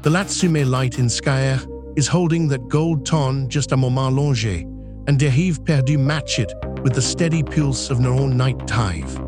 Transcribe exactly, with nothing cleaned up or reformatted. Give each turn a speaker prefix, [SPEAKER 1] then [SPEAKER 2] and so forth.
[SPEAKER 1] The Latsume light in Skyer is holding that gold ton just un moment longer, and derive perdu match it with the steady pulse of no night tive.